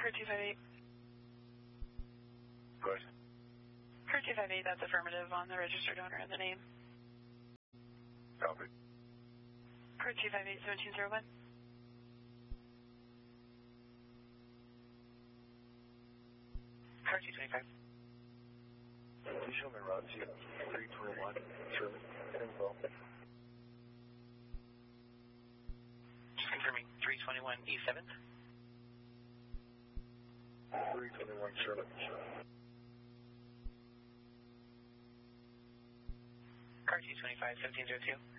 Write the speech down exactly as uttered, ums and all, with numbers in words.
Card two five eight. Go ahead. Card two five eight, that's affirmative on the registered owner and the name. Copy. Card two five eight, seventeen zero one. Card two twenty-five. Please show me route to three twenty-one, Sherman, info. Just confirming, three twenty-one E seventh. three twenty-one, Sherman. Card two twenty-five, seventeen zero two.